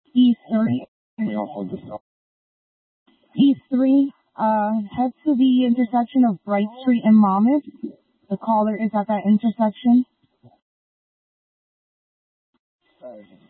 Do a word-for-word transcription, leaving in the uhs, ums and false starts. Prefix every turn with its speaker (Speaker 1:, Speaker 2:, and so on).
Speaker 1: E three.
Speaker 2: We also just
Speaker 1: E three, uh, head to the intersection of Bright Street and Monmouth. The caller is at that intersection.
Speaker 2: Sorry.